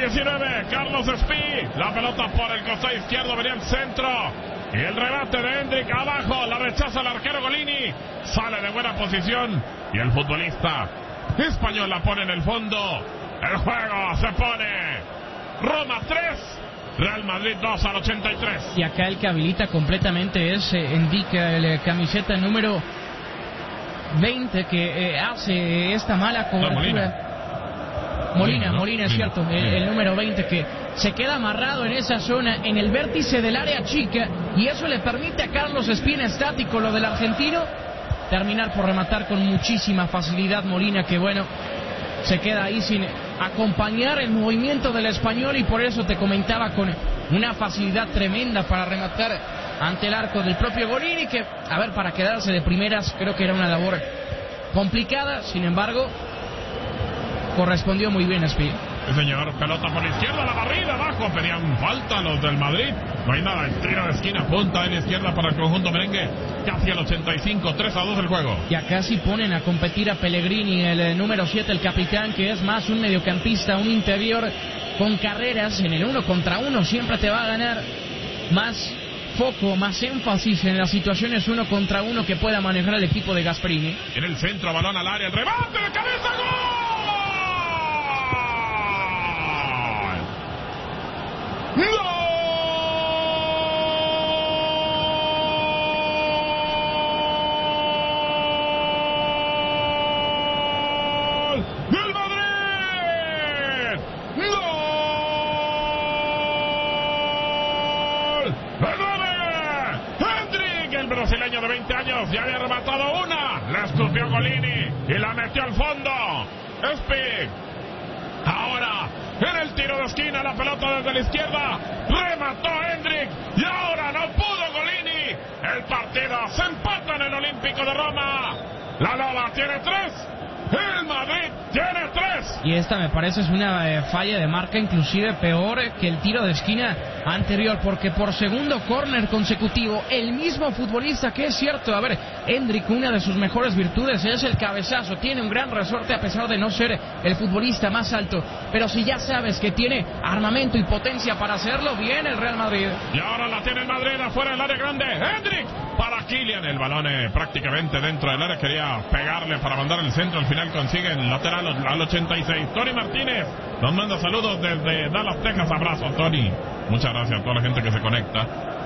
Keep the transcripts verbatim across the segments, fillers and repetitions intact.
diecinueve, Carlos Espí. La pelota por el costado izquierdo, venía el centro. Y el rebate de Hendrik abajo, la rechaza el arquero Golini. Sale de buena posición. Y el futbolista español la pone en el fondo. El juego se pone Roma tres, Real Madrid dos al ochenta y tres. Y acá el que habilita completamente es eh, indica el eh, camiseta número veinte que eh, hace esta mala cobertura. No, Molina. Molina, ¿no? Molina es cierto, el, el número veinte que se queda amarrado en esa zona, en el vértice del área chica, y eso le permite a Carlos Espina, estático lo del argentino, terminar por rematar con muchísima facilidad. Molina, que bueno, se queda ahí sin acompañar el movimiento del español, y por eso te comentaba, con una facilidad tremenda para rematar ante el arco del propio Golini, que, a ver, para quedarse de primeras creo que era una labor complicada, sin embargo correspondió muy bien a Espí. Sí, señor, pelota por la izquierda, la barrida abajo, pedían falta los del Madrid. No hay nada, el tiro de esquina, punta en la izquierda para el conjunto merengue. Casi al ochenta y cinco, tres a dos el juego. Y acá sí ponen a competir a Pellegrini, el eh, número siete, el capitán, que es más un mediocampista, un interior con carreras. En el uno contra uno siempre te va a ganar más foco, más énfasis en las situaciones uno contra uno que pueda manejar el equipo de Gasperini. En el centro, balón al área, el rebate de cabeza, ¡gol! ¡Gol! ¡Del Madrid! ¡Gol! ¡El nueve! ¡Hendrik! El brasileño de veinte años ya había rematado una. La escupió Golini y la metió al fondo. Espí. Ahora, en el tiro de esquina, la pelota desde la izquierda, remató Hendrik, y ahora no pudo Golini. El partido se empata en el Olímpico de Roma. La Loba tiene tres, el Madrid tiene tres. Y esta me parece es una eh, falla de marca, inclusive peor que el tiro de esquina anterior, porque por segundo córner consecutivo, el mismo futbolista, que es cierto, a ver, Hendrik, una de sus mejores virtudes es el cabezazo, tiene un gran resorte a pesar de no ser el futbolista más alto, pero si ya sabes que tiene armamento y potencia para hacerlo, viene el Real Madrid. Y ahora la tiene el Madrid afuera del área grande, Hendrik para Kylian, el balón eh, prácticamente dentro del área, quería pegarle para mandar el centro, al final consigue el lateral al ochenta y seis. Tony Martínez nos manda saludos desde Dallas, Texas. Abrazo, Tony. Muchas gracias a toda la gente que se conecta.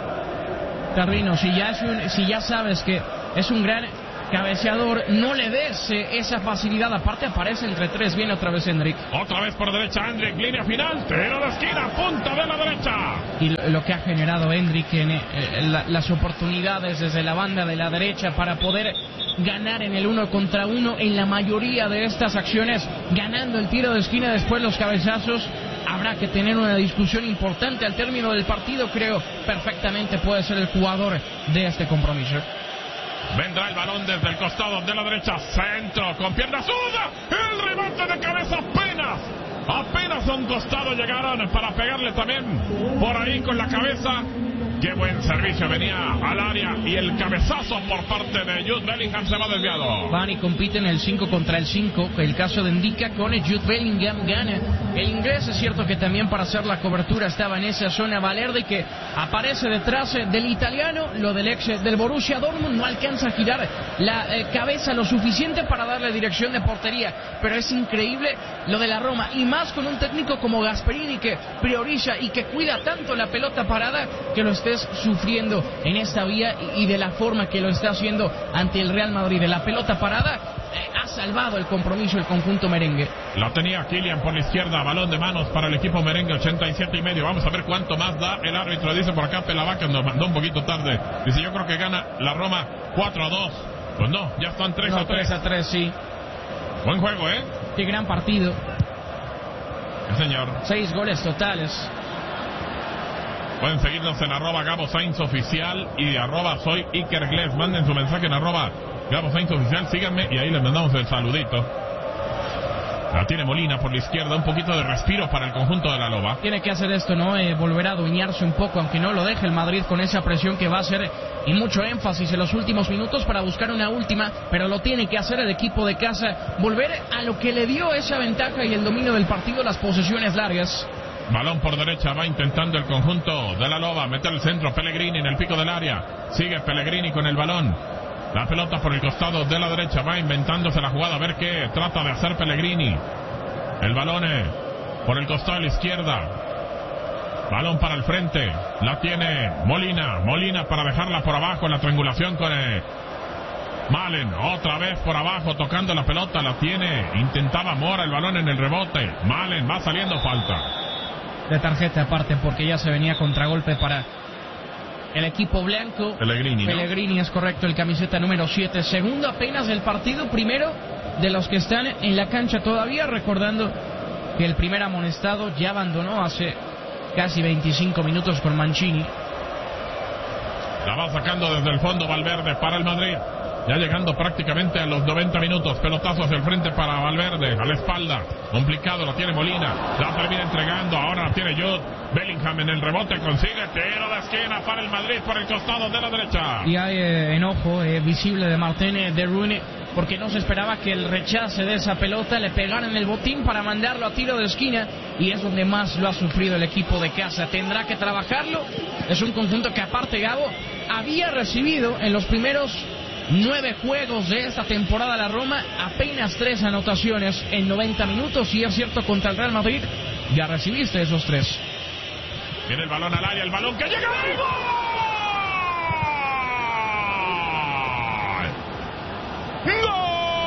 Carrino, si ya, es un, si ya sabes que es un gran cabeceador, no le des eh, esa facilidad. Aparte aparece entre tres, viene otra vez Hendrik. Otra vez por derecha Hendrik, línea final, tiro de esquina, punta de la derecha. Y lo, lo que ha generado Hendrik en eh, la, las oportunidades desde la banda de la derecha para poder ganar en el uno contra uno en la mayoría de estas acciones, ganando el tiro de esquina, después los cabezazos. Habrá que tener una discusión importante al término del partido, creo perfectamente puede ser el jugador de este compromiso. Vendrá el balón desde el costado de la derecha, centro, con pierna zurda, el remate de cabeza apenas, apenas a un costado llegaron para pegarle también por ahí con la cabeza. Qué buen servicio, venía al área y el cabezazo por parte de Jude Bellingham se va desviado. Van y compiten el cinco contra el cinco, el caso de Indica con Jude Bellingham gana. El inglés es cierto que también para hacer la cobertura estaba en esa zona Valerde, que aparece detrás del italiano, lo del ex del Borussia Dortmund, no alcanza a girar la eh, cabeza lo suficiente para darle dirección de portería, pero es increíble lo de la Roma, y más con un técnico como Gasperini que prioriza y que cuida tanto la pelota parada, que lo estés sufriendo en esta vía y de la forma que lo está haciendo ante el Real Madrid. De la pelota parada eh, ha salvado el compromiso el conjunto merengue. La tenía Kylian por la izquierda, balón de manos para el equipo merengue, ochenta y siete y medio. Vamos a ver cuánto más da el árbitro. Dice por acá Pelavaca, nos mandó un poquito tarde. Dice, yo creo que gana la Roma cuatro a dos. Pues no, ya están tres a tres. tres a tres, sí. Buen juego, ¿eh? Qué gran partido. Sí, señor. Seis goles totales. Pueden seguirnos en arroba Gabo Sainz Oficial y arroba soy Iker Gles. Manden su mensaje en arroba Gabo Sainz Oficial, síganme y ahí les mandamos el saludito. La tiene Molina por la izquierda, un poquito de respiro para el conjunto de la Loba. Tiene que hacer esto, ¿no? Eh, volver a adueñarse un poco, aunque no lo deje el Madrid con esa presión que va a hacer y mucho énfasis en los últimos minutos para buscar una última, pero lo tiene que hacer el equipo de casa, volver a lo que le dio esa ventaja y el dominio del partido, las posesiones largas. Balón por derecha, va intentando el conjunto de la Loba, mete el centro, Pellegrini en el pico del área, sigue Pellegrini con el balón, la pelota por el costado de la derecha, va inventándose la jugada, a ver qué trata de hacer Pellegrini, el balón eh, por el costado de la izquierda, balón para el frente, la tiene Molina, Molina para dejarla por abajo en la triangulación con eh, Malen, otra vez por abajo tocando la pelota, la tiene, intentaba Mora el balón en el rebote, Malen va saliendo, falta de tarjeta aparte porque ya se venía contragolpe para el equipo blanco. Pellegrini, ¿no? Pellegrini es correcto, el camiseta número siete, segundo apenas del partido, primero de los que están en la cancha todavía, recordando que el primer amonestado ya abandonó hace casi veinticinco minutos con Mancini. La va sacando desde el fondo Valverde para el Madrid. Ya llegando prácticamente a los noventa minutos. Pelotazo hacia el frente para Valverde. A la espalda. Complicado. La tiene Molina. La termina entregando. Ahora la tiene Jude Bellingham en el rebote. Consigue tiro de esquina para el Madrid por el costado de la derecha. Y hay eh, enojo eh, visible de Martin de Rooney, porque no se esperaba que el rechace de esa pelota le pegara en el botín para mandarlo a tiro de esquina, y es donde más lo ha sufrido el equipo de casa. Tendrá que trabajarlo. Es un conjunto que aparte, Gabo, había recibido en los primeros nueve juegos de esta temporada la Roma apenas tres anotaciones en noventa minutos, y es cierto, contra el Real Madrid ya recibiste esos tres. Viene el balón al área, el balón que llega al gol. ¡Gol!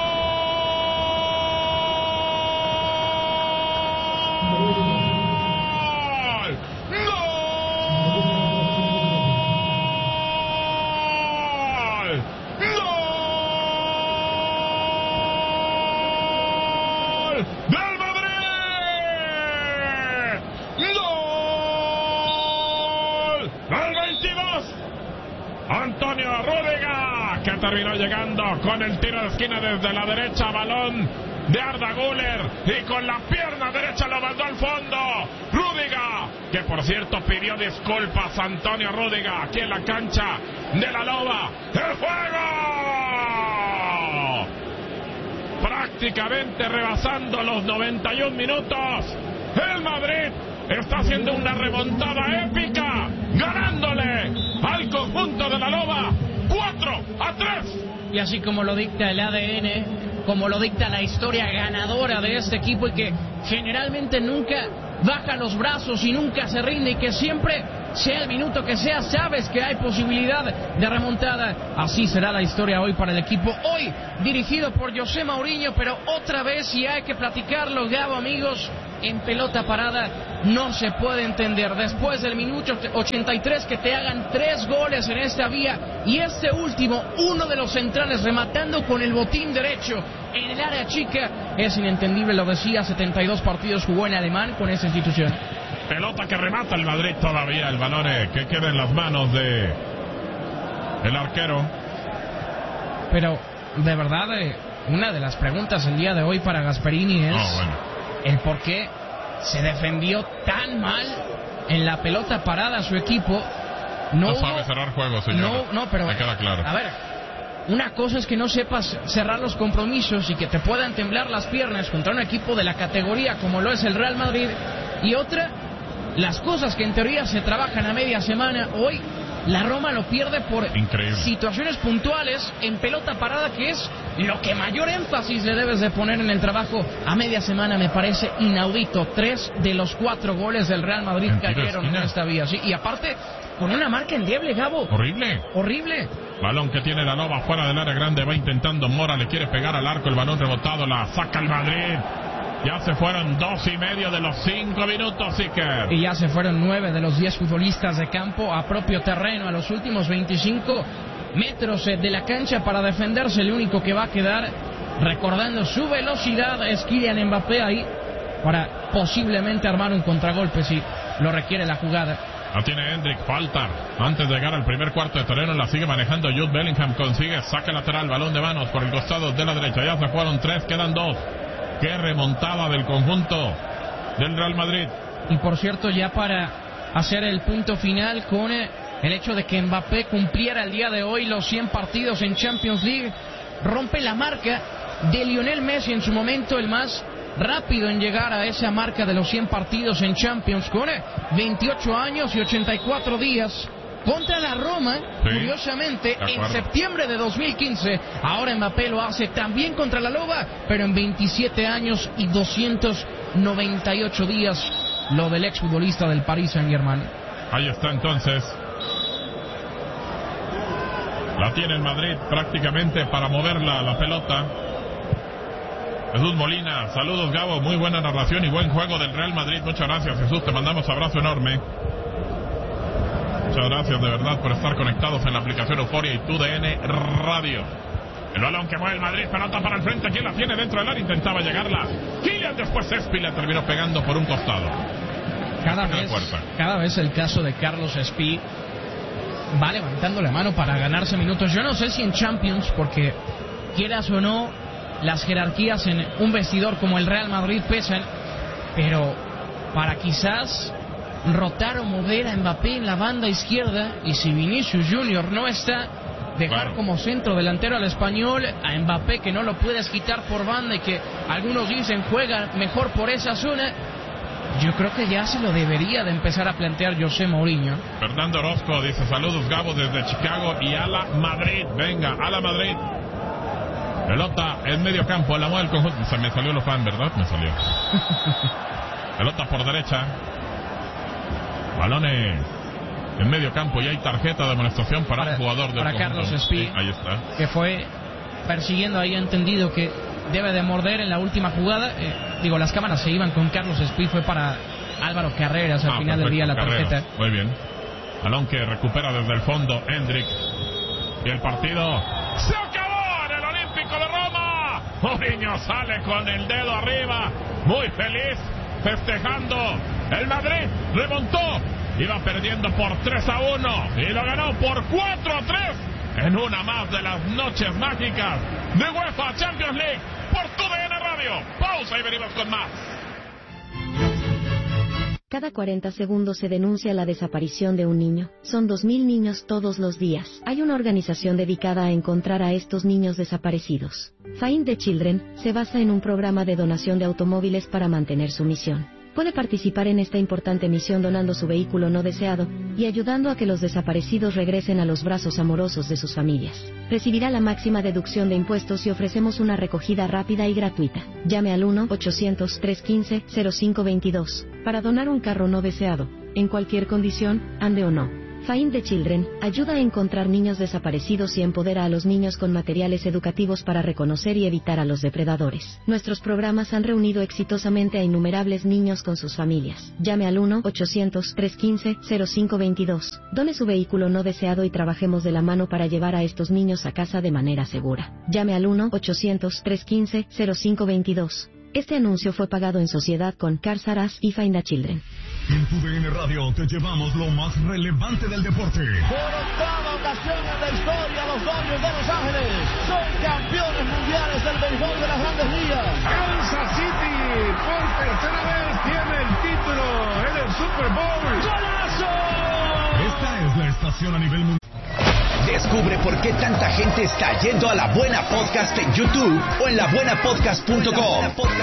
Antonio Rüdiger, que terminó llegando con el tiro de esquina desde la derecha, balón de Arda Güler, y con la pierna derecha lo mandó al fondo. Rüdiger, que por cierto pidió disculpas a Antonio Rüdiger aquí en la cancha de la Loba. ¡El juego! Prácticamente rebasando los noventa y un minutos. El Madrid está haciendo una remontada épica, ganándole al conjunto de la Loba cuatro a tres. Y así como lo dicta el A D N, como lo dicta la historia ganadora de este equipo, y que generalmente nunca baja los brazos y nunca se rinde, y que siempre, sea el minuto que sea, sabes que hay posibilidad de remontada. Así será la historia hoy para el equipo, hoy dirigido por José Mourinho, pero otra vez, y hay que platicarlo, Gabo, amigos, en pelota parada no se puede entender después del minuto ochenta y tres que te hagan tres goles en esta vía, y este último, uno de los centrales rematando con el botín derecho en el área chica. Es inentendible, lo decía, setenta y dos partidos jugó en alemán con esta institución. Pelota que remata el Madrid todavía, el balón que queda en las manos de el arquero. Pero de verdad, eh, una de las preguntas el día de hoy para Gasperini es oh, bueno. el por qué se defendió tan mal en la pelota parada a su equipo. No, no hubo, sabe cerrar juegos, señor. No, no, pero me queda claro. A ver, una cosa es que no sepas cerrar los compromisos y que te puedan temblar las piernas contra un equipo de la categoría como lo es el Real Madrid, y otra, las cosas que en teoría se trabajan a media semana. Hoy la Roma lo pierde por Increíble. situaciones puntuales en pelota parada, que es lo que mayor énfasis le debes de poner en el trabajo a media semana. Me parece inaudito. Tres de los cuatro goles del Real Madrid en cayeron en esta vía, sí, y aparte con una marca endeble, Gabo. Horrible. Horrible. Balón que tiene la Loba fuera del área grande, va intentando Mora, le quiere pegar al arco, el balón rebotado, la saca el Madrid. Ya se fueron dos y medio de los cinco minutos, Iker. Y ya se fueron nueve de los diez futbolistas de campo a propio terreno, a los últimos veinticinco metros de la cancha para defenderse. El único que va a quedar recordando su velocidad es Kylian Mbappé ahí para posiblemente armar un contragolpe si lo requiere la jugada. La tiene Hendrik, falta antes de llegar al primer cuarto de terreno, la sigue manejando Jude Bellingham, consigue saque lateral, balón de manos por el costado de la derecha. Ya se fueron tres, quedan dos. Qué remontada del conjunto del Real Madrid. Y por cierto, ya para hacer el punto final con el hecho de que Mbappé cumpliera el día de hoy los cien partidos en Champions League, rompe la marca de Lionel Messi, en su momento el más rápido en llegar a esa marca de los cien partidos en Champions con veintiocho años y ochenta y cuatro días. Contra la Roma, sí, curiosamente, en septiembre de dos mil quince. Ahora Mbappé lo hace también contra la Loba, pero en veintisiete años y doscientos noventa y ocho días, lo del exfutbolista del Paris Saint-Germain. Ahí está entonces. La tiene el Madrid prácticamente para moverla la pelota. Jesús Molina, saludos Gabo, muy buena narración y buen juego del Real Madrid. Muchas gracias, Jesús, te mandamos abrazo enorme. Muchas gracias de verdad por estar conectados en la aplicación Euforia y Tu D N Radio. El balón que mueve el Madrid, pelota para el frente, ¿quién la tiene dentro del área? Intentaba llegarla Kylian, después Espi la terminó pegando por un costado. Cada vez, cada vez el caso de Carlos Espi va levantando la mano para ganarse minutos. Yo no sé si en Champions, porque quieras o no, las jerarquías en un vestidor como el Real Madrid pesan, pero para quizás rotar o mover a Mbappé en la banda izquierda, y si Vinicius Junior no está, dejar claro como centro delantero al español, a Mbappé, que no lo puedes quitar por banda y que algunos dicen juega mejor por esa zona. Yo creo que ya se lo debería de empezar a plantear José Mourinho. Fernando Orozco dice saludos Gabo desde Chicago y a la Madrid. Venga, a la Madrid. Pelota en medio campo, la mueve el conjunto. Se me salió lo fan, ¿verdad? Me salió. Pelota por derecha. Balones en medio campo y hay tarjeta de amonestación para, para un jugador del para conjunto. Carlos Espi, sí, ahí está, que fue persiguiendo ahí, entendido que debe de morder en la última jugada. Eh, digo, las cámaras se iban con Carlos Espi, fue para Álvaro Carreras al ah, final perfecto, del día la tarjeta. Carreras. Muy bien. Balón que recupera desde el fondo Hendrik. Y el partido se acabó en el Olímpico de Roma. Mourinho sale con el dedo arriba, muy feliz, festejando. El Madrid remontó, iba perdiendo por tres a uno y lo ganó por cuatro a tres en una más de las noches mágicas de UEFA Champions League por Tu D N Radio. Pausa y venimos con más. Cada cuarenta segundos se denuncia la desaparición de un niño. Son dos mil niños todos los días. Hay una organización dedicada a encontrar a estos niños desaparecidos. Find the Children se basa en un programa de donación de automóviles para mantener su misión. Puede participar en esta importante misión donando su vehículo no deseado y ayudando a que los desaparecidos regresen a los brazos amorosos de sus familias. Recibirá la máxima deducción de impuestos y ofrecemos una recogida rápida y gratuita. Llame al uno ochocientos, trescientos quince, cero cinco veintidós para donar un carro no deseado, en cualquier condición, ande o no. Find the Children ayuda a encontrar niños desaparecidos y empodera a los niños con materiales educativos para reconocer y evitar a los depredadores. Nuestros programas han reunido exitosamente a innumerables niños con sus familias. Llame al uno ochocientos, trescientos quince, cero cinco veintidós. Done su vehículo no deseado y trabajemos de la mano para llevar a estos niños a casa de manera segura. Llame al uno ochocientos, trescientos quince, cero cinco veintidós. Este anuncio fue pagado en sociedad con Cars R Us y Find the Children. En Tu D N Radio te llevamos lo más relevante del deporte. Por octava ocasión en la historia, los Dodgers de Los Ángeles son campeones mundiales del béisbol de las Grandes Ligas. Kansas City por tercera vez tiene el título en el Super Bowl. ¡Golazo! Esta es la estación a nivel mundial. Descubre por qué tanta gente está yendo a La Buena Podcast en YouTube o en la buena podcast punto com.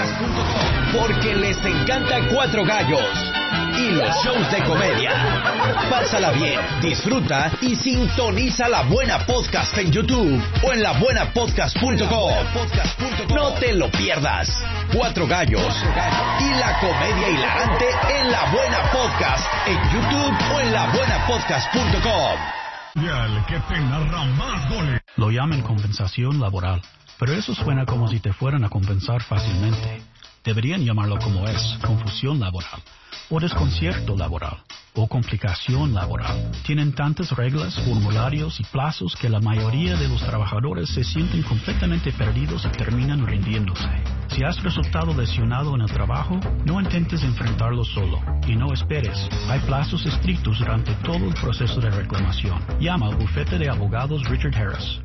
Porque les encanta Cuatro Gallos y los shows de comedia. Pásala bien, disfruta y sintoniza La Buena Podcast en YouTube o en la buena podcast punto com. No te lo pierdas. Cuatro Gallos y la comedia hilarante en La Buena Podcast en YouTube o en la buena podcast punto com. Que te narra más goles. Lo llaman compensación laboral, pero eso suena como si te fueran a compensar fácilmente. Deberían llamarlo como es, confusión laboral, o desconcierto laboral, o complicación laboral. Tienen tantas reglas, formularios y plazos que la mayoría de los trabajadores se sienten completamente perdidos y terminan rindiéndose. Si has resultado lesionado en el trabajo, no intentes enfrentarlo solo y no esperes. Hay plazos estrictos durante todo el proceso de reclamación. Llama al bufete de abogados Richard Harris.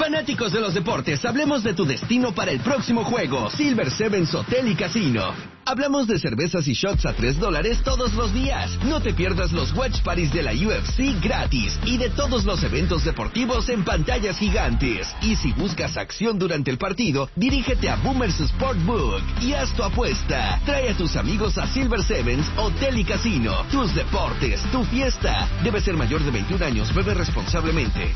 Fanáticos de los deportes, hablemos de tu destino para el próximo juego. Silver Sevens Hotel y Casino. Hablamos de cervezas y shots a tres dólares todos los días. No te pierdas los watch parties de la U F C gratis y de todos los eventos deportivos en pantallas gigantes. Y si buscas acción durante el partido, dirígete a Boomers Sportbook y haz tu apuesta. Trae a tus amigos a Silver Sevens Hotel y Casino. Tus deportes, tu fiesta. Debe ser mayor de veintiún años. Bebe responsablemente.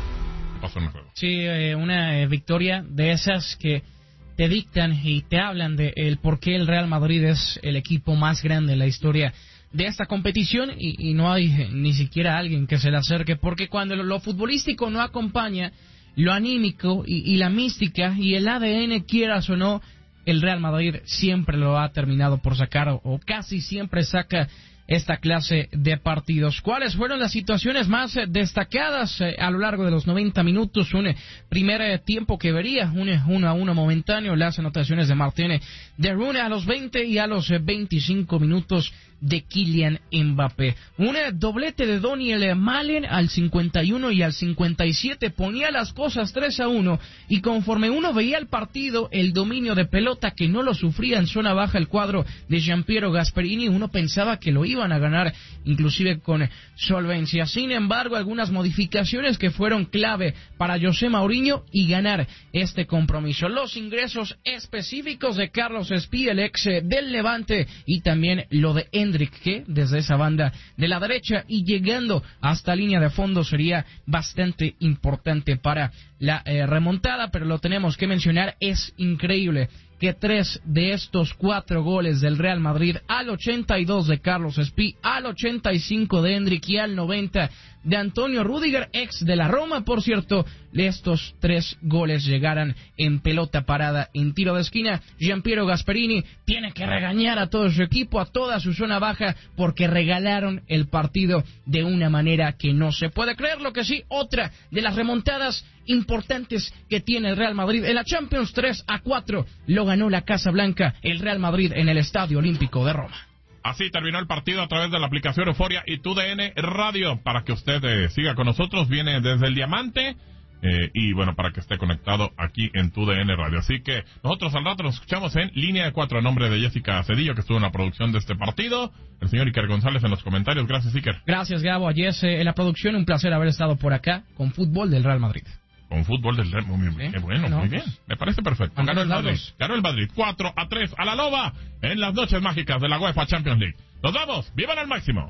Sí, eh, una eh, victoria de esas que te dictan y te hablan de el por qué el Real Madrid es el equipo más grande en la historia de esta competición y, y no hay eh, ni siquiera alguien que se le acerque, porque cuando lo, lo futbolístico no acompaña lo anímico y, y la mística y el A D N, quieras o no, el Real Madrid siempre lo ha terminado por sacar o, o casi siempre saca esta clase de partidos. ¿Cuáles fueron las situaciones más eh, destacadas eh, a lo largo de los noventa minutos? Un eh, primer eh, tiempo que vería un eh, uno a uno momentáneo, las anotaciones de Martin de Rooney a los veinte y a los eh, veinticinco minutos de Kylian Mbappé. Un eh, doblete de Daniel Malen al cincuenta y uno y al cincuenta y siete ponía las cosas tres a uno, y conforme uno veía el partido, el dominio de pelota que no lo sufría en zona baja el cuadro de Gianpiero Gasperini, uno pensaba que lo iba iban a ganar inclusive con solvencia. Sin embargo, algunas modificaciones que fueron clave para José Mourinho y ganar este compromiso. Los ingresos específicos de Carlos Espí, el ex del Levante, y también lo de Endrick, que desde esa banda de la derecha y llegando hasta línea de fondo sería bastante importante para la eh, remontada, pero lo tenemos que mencionar, es increíble que tres de estos cuatro goles del Real Madrid, al ochenta y dos de Carlos Espí, al ochenta y cinco de Endrick y al noventa de Antonio Rüdiger, ex de la Roma, por cierto, estos tres goles llegaran en pelota parada, en tiro de esquina. Gianpiero Gasperini tiene que regañar a todo su equipo, a toda su zona baja, porque regalaron el partido de una manera que no se puede creer. Lo que sí, otra de las remontadas importantes que tiene el Real Madrid en la Champions, tres a cuatro, lo ganó la Casa Blanca, el Real Madrid en el Estadio Olímpico de Roma. Así terminó el partido a través de la aplicación Euforia y T U D N Radio. Para que usted eh, siga con nosotros, viene desde el Diamante. Eh, y bueno, para que esté conectado aquí en T U D N Radio. Así que nosotros al rato nos escuchamos en Línea de Cuatro, a nombre de Jessica Cedillo, que estuvo en la producción de este partido. El señor Iker González en los comentarios. Gracias, Iker. Gracias, Gabo. A Jess eh, en la producción, un placer haber estado por acá con fútbol del Real Madrid. Con fútbol del Real Madrid. Muy, ¿Sí? bueno, no, muy bien. Me parece perfecto. Ganó el Madrid. Ganó el Madrid. cuatro a tres a la Loba en las noches mágicas de la UEFA Champions League. Nos vamos. ¡Vivan al máximo!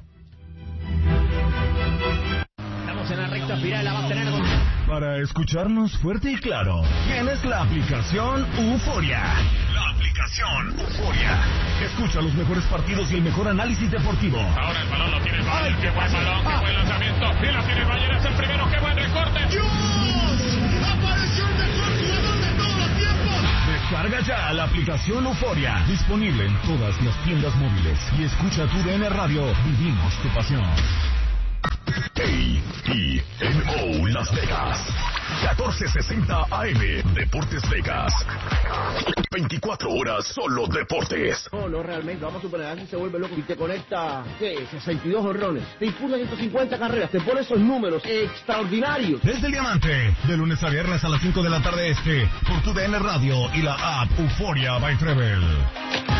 Estamos en la recta final. La va a tener con... Para escucharnos fuerte y claro, tienes la aplicación Euforia. La aplicación Euforia. Escucha los mejores partidos y el mejor análisis deportivo. Ahora el balón lo tiene el Bayern. ¡Qué buen balón! ¡Qué buen lanzamiento! ¡Y la tiene el Bayern! ¡Es el primero! ¡Qué buen recorte! ¡Dios! ¡Apareció el mejor jugador de todos los tiempos! Descarga ya la aplicación Euforia. Disponible en todas las tiendas móviles. Y escucha tu D N Radio. Vivimos tu pasión. A E N O Las Vegas, catorce sesenta A M, Deportes Vegas. veinticuatro horas solo deportes. No, no, realmente, vamos a suponer, si se vuelve loco y te conecta, ¿qué? sesenta y dos honrones, te impulsa ciento cincuenta carreras, te pone esos números extraordinarios. Desde el Diamante, de lunes a viernes a las cinco de la tarde este, por tu D N Radio y la app Euforia by Treble.